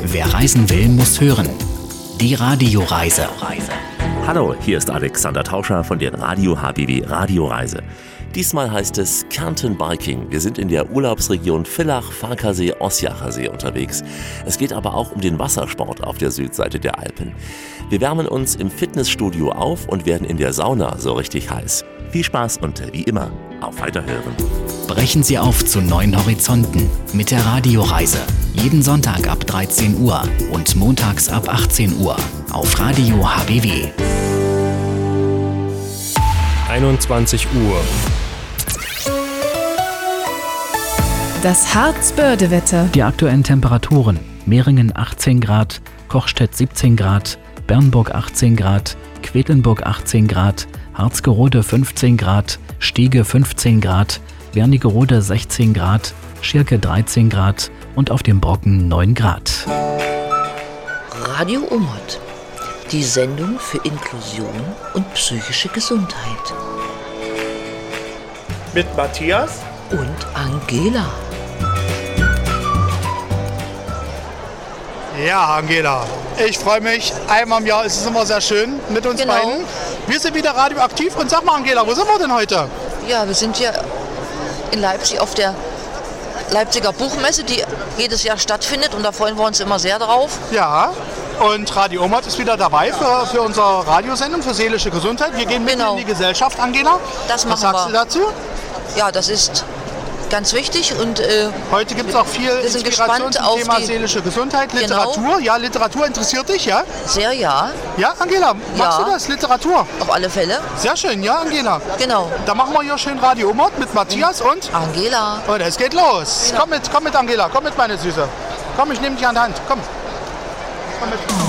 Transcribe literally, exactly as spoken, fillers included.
Wer reisen will, muss hören. Die Radioreise. Hallo, hier ist Alexander Tauscher von der Radio H B W Radioreise. Diesmal heißt es Kärnten Biking. Wir sind in der Urlaubsregion Villach, Farkasee, Ossiacher See unterwegs. Es geht aber auch um den Wassersport auf der Südseite der Alpen. Wir wärmen uns im Fitnessstudio auf und werden in der Sauna so richtig heiß. Viel Spaß und wie immer, auf Weiterhören. Brechen Sie auf zu neuen Horizonten mit der Radioreise. Jeden Sonntag ab dreizehn Uhr und montags ab achtzehn Uhr auf Radio H B W. einundzwanzig Uhr. Das Harzbörde-Wetter. Die aktuellen Temperaturen: Meringen achtzehn Grad, Kochstedt siebzehn Grad, Bernburg achtzehn Grad, Quedlinburg achtzehn Grad, Harzgerode fünfzehn Grad, Stiege fünfzehn Grad, Wernigerode sechzehn Grad, Schirke dreizehn Grad und auf dem Brocken neun Grad. Radio Omot, die Sendung für Inklusion und psychische Gesundheit. Mit Matthias und Angela. Ja, Angela, ich freue mich. Einmal im Jahr ist es immer sehr schön mit uns Genau. beiden. Wir sind wieder radioaktiv und sag mal, Angela, wo sind wir denn heute? Ja, wir sind hier in Leipzig auf der Leipziger Buchmesse, die jedes Jahr stattfindet und da freuen wir uns immer sehr drauf. Ja, und Radio Omot ist wieder dabei für, für unsere Radiosendung für seelische Gesundheit. Wir gehen mitten Genau. in die Gesellschaft, Angela. Das Was machen sagst wir. du dazu? Ja, das ist ganz wichtig und äh, Heute gibt es auch viel wir sind Inspiration gespannt zum auf Thema die- seelische Gesundheit, Genau. Literatur. Ja, Literatur interessiert dich, ja? sehr ja, Ja, Angela, machst Ja. du das? Literatur? auf alle Fälle. Sehr schön, ja, Angela. Genau. Da machen wir hier schön Radio Omot mit Matthias und... Angela. Und es geht los. Genau. Komm mit, komm mit, Angela. Komm mit, meine Süße. Komm, ich nehme dich an die Hand. Komm. Komm mit.